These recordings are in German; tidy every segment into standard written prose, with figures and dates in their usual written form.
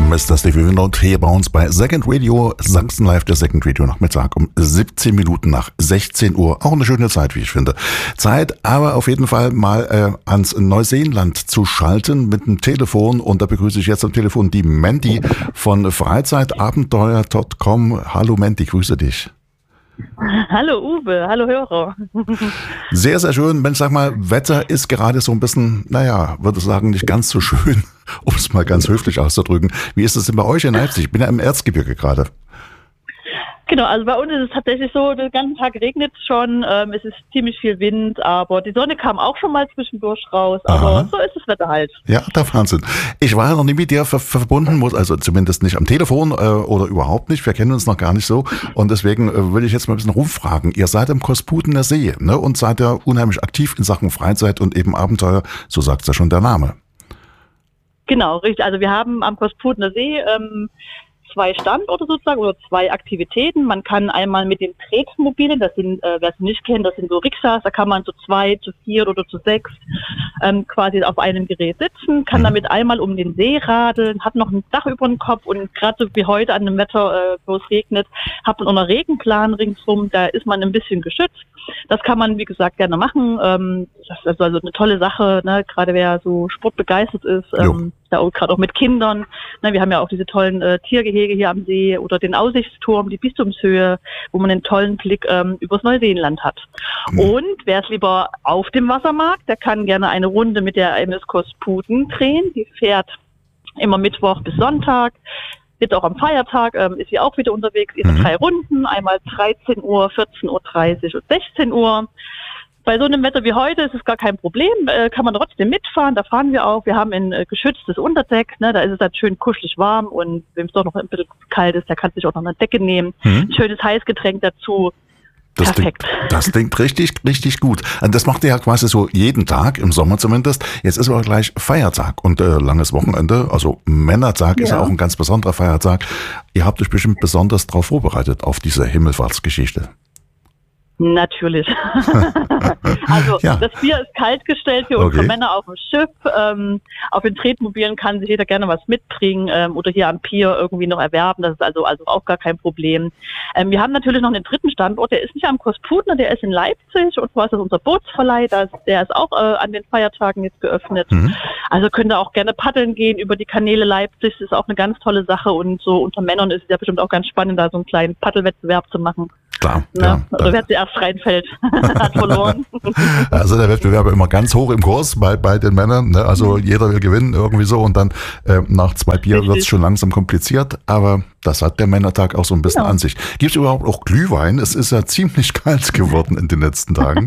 Mr. Stevie Window hier bei uns bei Second Radio Sachsen Live, der Second Radio Nachmittag um 17 Minuten nach 16 Uhr. Auch eine schöne Zeit, wie ich finde. Zeit aber auf jeden Fall mal ans Neuseeland zu schalten mit dem Telefon. Und da begrüße ich jetzt am Telefon die Mandy von Freizeitabenteuer.com. Hallo Mandy, grüße dich. Hallo Uwe, hallo Hörer. Sehr, sehr schön. Mensch, sag mal, Wetter ist gerade so ein bisschen, würde ich sagen, nicht ganz so schön, um es mal ganz höflich auszudrücken. Wie ist es denn bei euch in Leipzig? Ich bin ja im Erzgebirge gerade. Genau, also bei uns ist es tatsächlich so, den ganzen Tag regnet es schon, es ist ziemlich viel Wind, aber die Sonne kam auch schon mal zwischendurch raus, aber so ist das Wetter halt. Ja, der Wahnsinn. Ich war ja noch nie mit dir verbunden, also zumindest nicht am Telefon oder überhaupt nicht, wir kennen uns noch gar nicht so und deswegen würde ich jetzt mal ein bisschen rumfragen. Ihr seid im Kosputener See, ne, und seid ja unheimlich aktiv in Sachen Freizeit und eben Abenteuer, so sagt ja schon der Name. Genau, richtig, also wir haben am Kosputener See 2 Standorte sozusagen oder 2 Aktivitäten. Man kann einmal mit den Tretmobilen, das sind, wer es nicht kennt, das sind so Rikschas, da kann man zu 2, zu 4 oder zu 6 quasi auf einem Gerät sitzen, kann damit einmal um den See radeln, hat noch ein Dach über dem Kopf und gerade so wie heute an dem Wetter, wo es regnet, hat man auch einen Regenplan ringsrum, da ist man ein bisschen geschützt. Das kann man, wie gesagt, gerne machen. Das ist also eine tolle Sache, ne? Gerade wer so sportbegeistert ist, da auch gerade auch mit Kindern. Ne? Wir haben ja auch diese tollen Tiergehege hier am See oder den Aussichtsturm, die Bistumshöhe, wo man einen tollen Blick übers Neuseeland hat. Und wer es lieber auf dem Wasser mag, der kann gerne eine Runde mit der MS Kosputen drehen. Die fährt immer Mittwoch bis Sonntag. Jetzt auch am Feiertag ist sie auch wieder unterwegs. Ihre 3 Runden, einmal 13 Uhr, 14.30 Uhr und 16 Uhr. Bei so einem Wetter wie heute ist es gar kein Problem, kann man trotzdem mitfahren, da fahren wir auch. Wir haben ein geschütztes Unterdeck, ne, da ist es dann schön kuschelig warm und wem es doch noch ein bisschen kalt ist, der kann sich auch noch eine Decke nehmen. Ein schönes Heißgetränk dazu. Perfekt. Das klingt richtig, richtig gut. Das macht ihr ja quasi so jeden Tag, im Sommer zumindest. Jetzt ist aber gleich Feiertag und langes Wochenende, also Männertag ist ja auch ein ganz besonderer Feiertag. Ihr habt euch bestimmt besonders darauf vorbereitet, auf diese Himmelfahrtsgeschichte. Natürlich. Also das Bier ist kalt gestellt für unsere Männer auf dem Schiff. Auf den Tretmobilen kann sich jeder gerne was mitbringen oder hier am Pier irgendwie noch erwerben. Das ist also auch gar kein Problem. Wir haben natürlich noch einen dritten Standort, der ist nicht am Kosputner, der ist in Leipzig und zwar ist das unser Bootsverleih, der ist auch an den Feiertagen jetzt geöffnet. Also könnt ihr auch gerne paddeln gehen über die Kanäle Leipzig, das ist auch eine ganz tolle Sache und so unter Männern ist es ja bestimmt auch ganz spannend, da so einen kleinen Paddelwettbewerb zu machen. Klar, ja. Oder wer zuerst reinfällt, hat verloren. Also der Wettbewerb immer ganz hoch im Kurs bei den Männern. Ne? Also jeder will gewinnen irgendwie so und dann nach 2 Bier wird es schon langsam kompliziert. Aber das hat der Männertag auch so ein bisschen an sich. Gibt es überhaupt auch Glühwein? Es ist ja ziemlich kalt geworden in den letzten Tagen.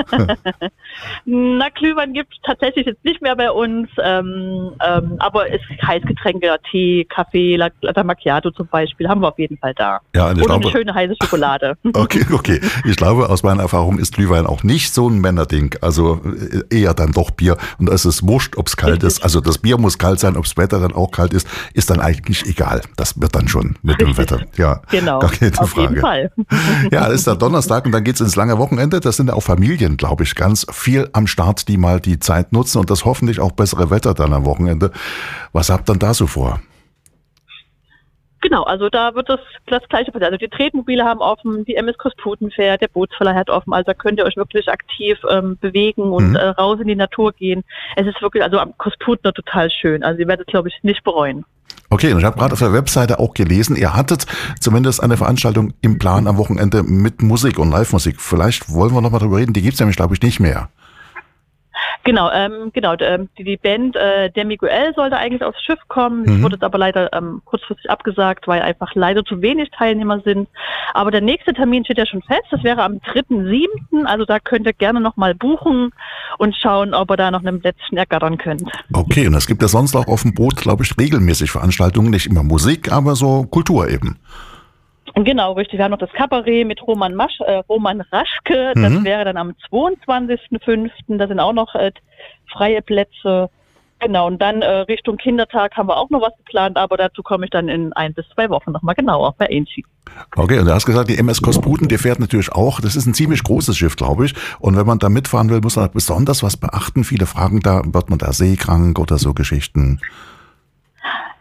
Na, Glühwein gibt es tatsächlich jetzt nicht mehr bei uns. Aber es Heißgetränke, Tee, Kaffee, Latte Macchiato zum Beispiel, haben wir auf jeden Fall da. Ja, und eine schöne heiße Schokolade. Okay. Ich glaube, aus meiner Erfahrung ist Glühwein auch nicht so ein Männerding. Also eher dann doch Bier. Und es ist wurscht, ob es kalt ist. Also das Bier muss kalt sein, ob das Wetter dann auch kalt ist dann eigentlich egal. Das wird dann schon mit dem Wetter. Ja, genau. Gar keine auf Frage. Jeden Fall. Ja, das ist der Donnerstag und dann geht's ins lange Wochenende. Das sind ja auch Familien, glaube ich, ganz viel am Start, die mal die Zeit nutzen und das hoffentlich auch bessere Wetter dann am Wochenende. Was habt ihr da so vor? Genau, also da wird das Gleiche passieren. Also die Tretmobile haben offen, die MS Kosputen fährt, der Bootsverleih hat offen. Also da könnt ihr euch wirklich aktiv bewegen und raus in die Natur gehen. Es ist wirklich, also am Kosputner total schön. Also ihr werdet es, glaube ich, nicht bereuen. Okay, und ich habe gerade auf der Webseite auch gelesen, ihr hattet zumindest eine Veranstaltung im Plan am Wochenende mit Musik und Live-Musik. Vielleicht wollen wir nochmal drüber reden, die gibt's nämlich, glaube ich, nicht mehr. Genau, die Band Der Miguel sollte eigentlich aufs Schiff kommen, wurde aber leider kurzfristig abgesagt, weil einfach leider zu wenig Teilnehmer sind. Aber der nächste Termin steht ja schon fest, das wäre am 3.7., also da könnt ihr gerne nochmal buchen und schauen, ob ihr da noch einen Plätzchen ergattern könnt. Okay, und es gibt ja sonst auch auf dem Boot, glaube ich, regelmäßig Veranstaltungen, nicht immer Musik, aber so Kultur eben. Genau, richtig. Wir haben noch das Kabarett mit Roman Raschke. Das wäre dann am 22.05. Da sind auch noch freie Plätze. Genau, und dann Richtung Kindertag haben wir auch noch was geplant, aber dazu komme ich dann in 1 bis 2 Wochen nochmal genauer bei Angie. Okay, und du hast gesagt, die MS Kosputen, die fährt natürlich auch. Das ist ein ziemlich großes Schiff, glaube ich. Und wenn man da mitfahren will, muss man besonders was beachten. Viele fragen da, wird man da seekrank oder so Geschichten?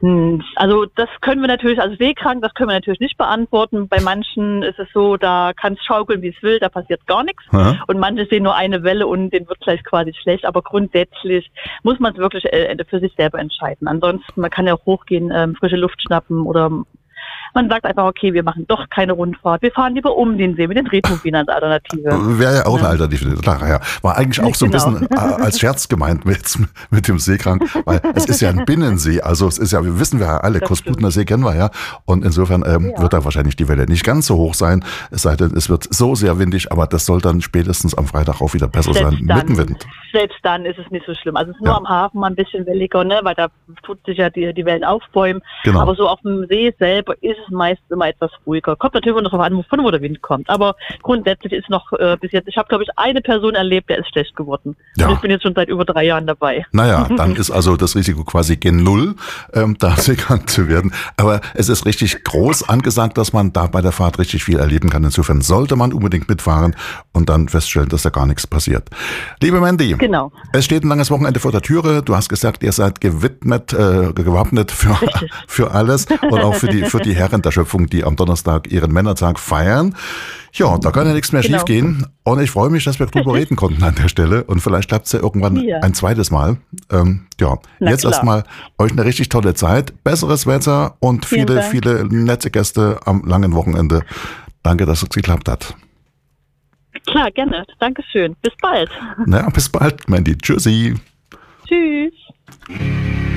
Also das können wir natürlich, also seekrank, das können wir natürlich nicht beantworten. Bei manchen ist es so, da kann es schaukeln, wie es will, da passiert gar nichts. Ja. Und manche sehen nur eine Welle und denen wird gleich quasi schlecht. Aber grundsätzlich muss man es wirklich für sich selber entscheiden. Ansonsten, man kann ja auch hochgehen, frische Luft schnappen oder man sagt einfach, okay, wir machen doch keine Rundfahrt. Wir fahren lieber um den See mit den Tretmobilen als Alternative. Wäre ja auch eine Alternative. Klar, ja. War eigentlich auch so ein bisschen als Scherz gemeint mit dem Seekrank, weil es ist ja ein Binnensee. Also es ist ja, wir wissen ja alle, Kosputner See kennen wir ja. Und insofern wird da wahrscheinlich die Welle nicht ganz so hoch sein. Es sei denn, es wird so sehr windig, aber das soll dann spätestens am Freitag auch wieder besser sein mit dem Wind. Selbst dann ist es nicht so schlimm. Also es ist nur am Hafen mal ein bisschen welliger, ne, weil da tut sich ja die Wellen aufbäumen. Genau. Aber so auf dem See selber ist es meistens immer etwas ruhiger. Kommt natürlich noch darauf an, wo der Wind kommt. Aber grundsätzlich ist noch bis jetzt, ich habe glaube ich eine Person erlebt, der ist schlecht geworden. Ja. Und ich bin jetzt schon seit über 3 Jahren dabei. Naja, dann ist also das Risiko quasi gen Null, da seekrank zu werden. Aber es ist richtig groß angesagt, dass man da bei der Fahrt richtig viel erleben kann. Insofern sollte man unbedingt mitfahren und dann feststellen, dass da gar nichts passiert. Liebe Mandy, genau. Es steht ein langes Wochenende vor der Türe. Du hast gesagt, ihr seid gewappnet für alles und auch für die Herren der Schöpfung, die am Donnerstag ihren Männertag feiern. Ja, da kann ja nichts mehr schiefgehen. Und ich freue mich, dass wir drüber reden konnten an der Stelle. Und vielleicht klappt es ja irgendwann ein zweites Mal. Jetzt erstmal euch eine richtig tolle Zeit, besseres Wetter und viele nette Gäste am langen Wochenende. Danke, dass es geklappt hat. Klar, gerne. Dankeschön. Bis bald. Na, bis bald, Mandy. Tschüssi. Tschüss.